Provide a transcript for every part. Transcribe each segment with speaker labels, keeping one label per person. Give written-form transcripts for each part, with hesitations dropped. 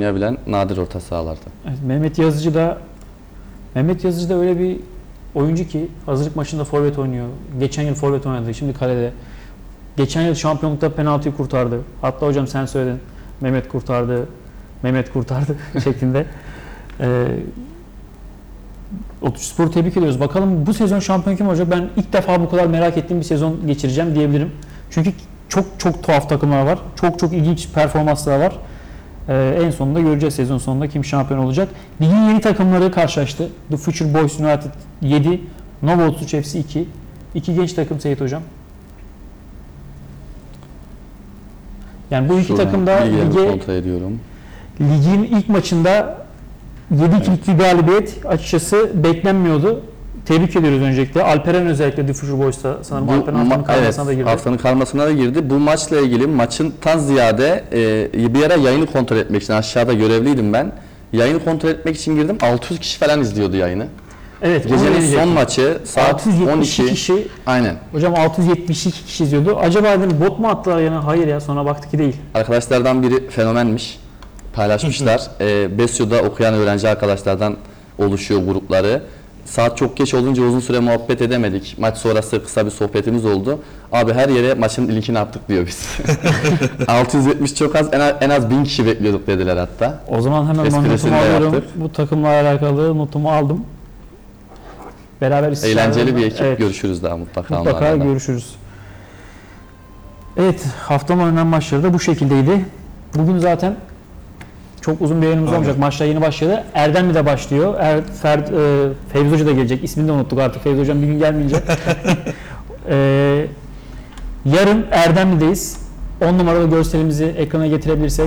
Speaker 1: oynayabilen nadir orta sahalardı.
Speaker 2: Evet, Mehmet Yazıcı da öyle bir oyuncu ki hazırlık maçında forvet oynuyor. Geçen yıl forvet oynadı, şimdi kalede. Geçen yıl şampiyonlukta penaltıyı kurtardı. Hatta hocam sen söyledin, Mehmet kurtardı şeklinde. Otuzspor'u tebrik ediyoruz. Bakalım bu sezon şampiyon kim olacak? Ben ilk defa bu kadar merak ettiğim bir sezon geçireceğim diyebilirim. Çünkü çok tuhaf takımlar var. Çok ilginç performanslar var. En sonunda göreceğiz sezon sonunda kim şampiyon olacak. Ligin yeni takımları karşılaştı. The Future Boys United 7, Nova 33 FC 2. İki genç takım Seyit Hocam. Yani bu iki takım da ligin ilk maçında 7-2'lik bir galibiyet açıkçası beklenmiyordu. Tebrik ediyoruz öncelikle. Alperen özellikle The Future Boys'ta sanırım Alperen haftanın karmasına da girdi.
Speaker 1: Haftanın karmasına da girdi. Bu maçla ilgili maçın ziyade bir ara yayını kontrol etmek için aşağıda görevliydim ben. Yayını kontrol etmek için girdim. 600 kişi falan izliyordu yayını.
Speaker 2: Evet.
Speaker 1: Gecenin son maçı saat 12.
Speaker 2: Kişi.
Speaker 1: Aynen.
Speaker 2: Hocam 672 kişi izliyordu. Acaba dedim bot mu attılar yana? Hayır ya, sonra baktık ki değil.
Speaker 1: Arkadaşlardan biri fenomenmiş. Paylaşmışlar. Besyo'da okuyan öğrenci arkadaşlardan oluşuyor grupları. Saat çok geç olunca uzun süre muhabbet edemedik. Maç sonrası kısa bir sohbetimiz oldu. Abi her yere maçın linkini attık diyor biz. 670 çok az, en az 1000 kişi bekliyorduk dediler hatta.
Speaker 2: O zaman hemen notumu alıyorum. Bu takımla alakalı notumu aldım. Beraber
Speaker 1: eğlenceli bir ekip, evet. Görüşürüz daha mutlaka.
Speaker 2: Mutlaka görüşürüz. Evet, haftanın oynanan maçları da bu şekildeydi. Bugün zaten çok uzun bir yayınımız olmayacak. Maçlar yeni başladı. Erdemli de başlıyor. Fevzi Hoca da gelecek. İsmini de unuttuk artık. Fevzi Hocam bir gün gelmeyince. Yarın Erdemli'deyiz. 10 numaralı görselimizi ekrana getirebilirsek.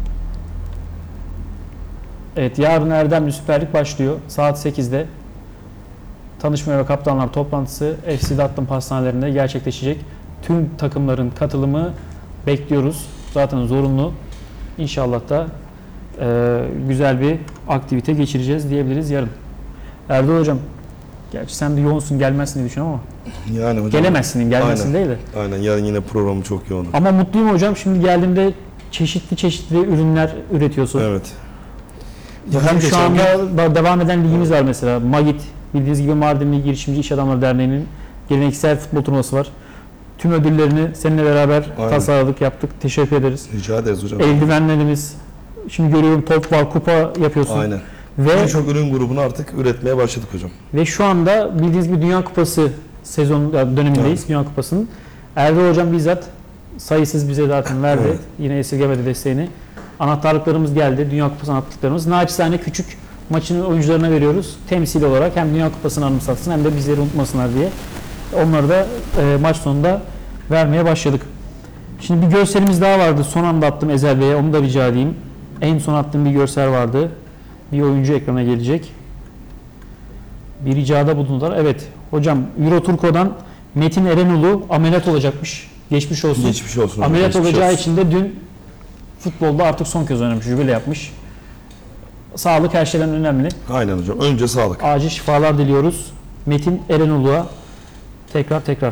Speaker 2: Evet, yarın Erdemli Süper Lig başlıyor. Saat 8'de. Tanışma ve kaptanlar toplantısı FC Datlı pastanelerinde gerçekleşecek. Tüm takımların katılımı bekliyoruz. Zaten zorunlu. İnşallah da güzel bir aktivite geçireceğiz diyebiliriz yarın. Erdal Hocam, gerçi sen de yoğunsun, gelmezsin diye düşünüyorum ama.
Speaker 3: Yani hocam.
Speaker 2: Gelemezsin diyeyim, gelmezsin değil de.
Speaker 3: Aynen, yarın yine programı çok yoğun.
Speaker 2: Ama mutluyum hocam, şimdi geldiğimde çeşitli ürünler üretiyorsun.
Speaker 3: Evet.
Speaker 2: Hem şu anda devam eden ligimiz var mesela. Magit, bildiğiniz gibi Mardinli Girişimci İş Adamları Derneği'nin geleneksel futbol turnuvası var. Tüm ödüllerini seninle beraber tasarladık, yaptık. Teşekkür ederiz.
Speaker 3: Rica ederiz hocam.
Speaker 2: Eldivenlerimiz, şimdi görüyorum top var, kupa yapıyorsun.
Speaker 3: Aynen.
Speaker 2: Ve
Speaker 3: birçok ürün grubunu artık üretmeye başladık hocam.
Speaker 2: Ve şu anda bildiğiniz gibi Dünya Kupası dönemindeyiz, evet. Dünya Kupası'nın. Erdal Hocam bizzat sayısız bize zaten verdi. Evet. Yine esirgemedi desteğini. Anahtarlıklarımız geldi, Dünya Kupası anahtarlıklarımız. Naçizane küçük maçın oyuncularına veriyoruz. Temsili olarak hem Dünya Kupası'nı anımsatsın hem de bizleri unutmasınlar diye. Onları da maç sonunda vermeye başladık. Şimdi bir görselimiz daha vardı. Son anda attım Ezel Bey'e. Onu da rica edeyim. En son attığım bir görsel vardı. Bir oyuncu ekrana gelecek. Bir ricada bulundular. Evet. Hocam Euroturko'dan Metin Erenulu ameliyat olacakmış. Geçmiş olsun.
Speaker 3: Geçmiş olsun.
Speaker 2: Ameliyat geçmiş olacağı olsun. için de dün futbolda artık son kez oynamış. Jübile yapmış. Sağlık her şeyden önemli.
Speaker 3: Aynen hocam. Önce sağlık.
Speaker 2: Acil şifalar diliyoruz. Metin Erenulu'ya tekrar.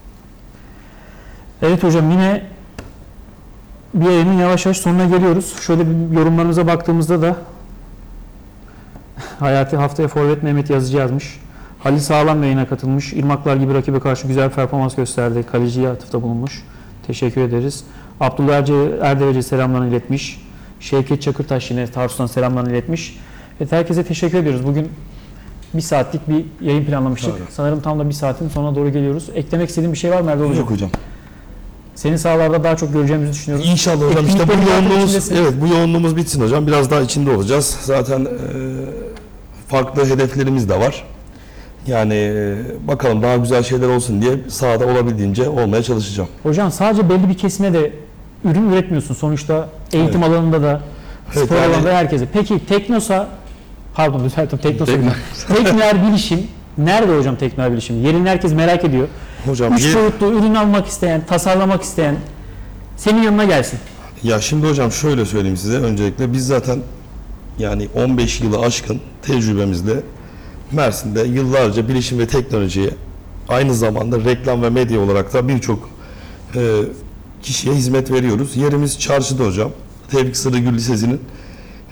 Speaker 2: Evet hocam, yine bir yayının yavaş yavaş sonuna geliyoruz. Şöyle bir yorumlarımıza baktığımızda da Hayati haftaya forvet Mehmet Yazıcı yazmış. Halil Sağlam yayına katılmış. İrmaklar gibi rakibe karşı güzel performans gösterdi. Kaleciye atıfta bulunmuş. Teşekkür ederiz. Abdullah Erdeveci selamlarını iletmiş. Şevket Çakırtaş yine Tarsus'tan selamlarını iletmiş. Evet, herkese teşekkür ediyoruz. Bugün bir saatlik bir yayın planlamıştık. Doğru. Sanırım tam da bir saatin sonuna doğru geliyoruz. Eklemek istediğin bir şey var mı Erdal Hocam?
Speaker 3: Yok hocam.
Speaker 2: Seni sahalarda daha çok göreceğimizi düşünüyoruz.
Speaker 3: İnşallah hocam. İşte bu yoğunluğumuz bitsin hocam. Biraz daha içinde olacağız. Zaten farklı hedeflerimiz de var. Yani bakalım daha güzel şeyler olsun diye sahada olabildiğince olmaya çalışacağım.
Speaker 2: Hocam sadece belli bir kesime de ürün üretmiyorsun. Sonuçta eğitim alanında da, spor alanında herkese. Peki Teknosa, pardon düzelttim, Teknoer Bilişim, nerede hocam Teknoer Bilişim? Yerini herkes merak ediyor.
Speaker 3: Hocam
Speaker 2: 3 boyutlu ürün almak isteyen, tasarlamak isteyen senin yanına gelsin.
Speaker 3: Ya şimdi hocam şöyle söyleyeyim size, öncelikle biz zaten yani 15 yılı aşkın tecrübemizle Mersin'de yıllarca bilişim ve teknolojiye, aynı zamanda reklam ve medya olarak da birçok kişiye hizmet veriyoruz. Yerimiz çarşıda hocam. Tevfik Sırrı Gül Lisesi'nin